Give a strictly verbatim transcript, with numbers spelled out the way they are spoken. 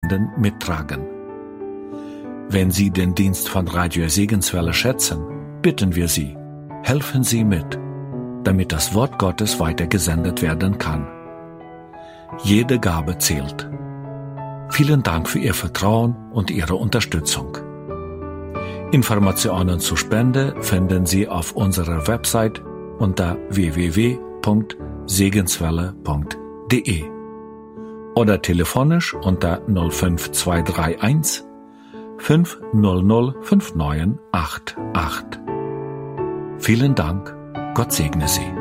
Spenden mittragen. Wenn Sie den Dienst von Radio Segenswelle schätzen, bitten wir Sie, helfen Sie mit, damit das Wort Gottes weitergesendet werden kann. Jede Gabe zählt. Vielen Dank für Ihr Vertrauen und Ihre Unterstützung. Informationen zur Spende finden Sie auf unserer Website unter w w w punkt segenswelle punkt d e oder telefonisch unter null fünf zwei drei eins fünf null null fünf neun acht acht. Vielen Dank, Gott segne Sie.